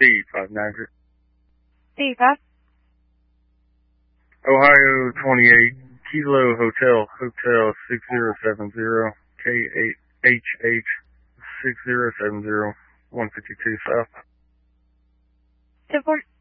Steve, 590. Steve, huh? Ohio 28, Kilo Hotel, Hotel 6070, KHH 6070, 152 South. 10-4.